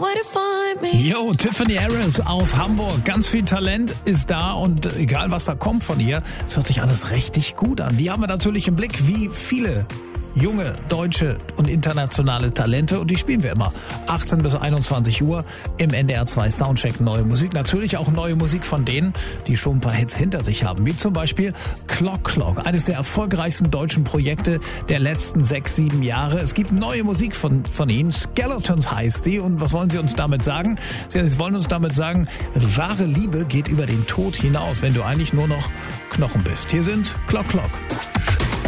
Yo, Tiffany Harris aus Hamburg. Ganz viel Talent ist da und egal was da kommt von ihr, es hört sich alles richtig gut an. Die haben wir natürlich im Blick, wie viele junge, deutsche und internationale Talente, und die spielen wir immer 18 bis 21 Uhr im NDR 2 Soundcheck Neue Musik. Natürlich auch neue Musik von denen, die schon ein paar Hits hinter sich haben, wie zum Beispiel Clock Clock, eines der erfolgreichsten deutschen Projekte der letzten 6-7 Jahre. Es gibt neue Musik von ihnen, Skeletons heißt die, und was wollen sie uns damit sagen? Sie wollen uns damit sagen, wahre Liebe geht über den Tod hinaus, wenn du eigentlich nur noch Knochen bist. Hier sind Clock Clock.